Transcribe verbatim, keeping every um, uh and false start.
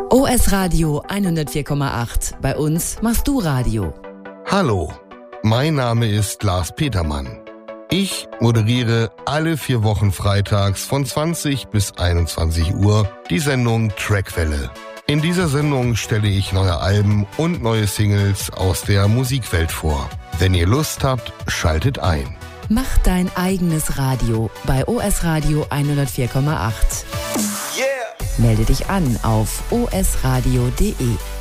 O S Radio hundertvier Komma acht. Bei uns machst du Radio. Hallo, mein Name ist Lars Petermann. Ich moderiere alle vier Wochen freitags von zwanzig bis einundzwanzig Uhr die Sendung Trackwelle. In dieser Sendung stelle ich neue Alben und neue Singles aus der Musikwelt vor. Wenn ihr Lust habt, schaltet ein. Mach dein eigenes Radio bei O S Radio hundertvier Komma acht. Yeah. Melde dich an auf o s radio punkt d e.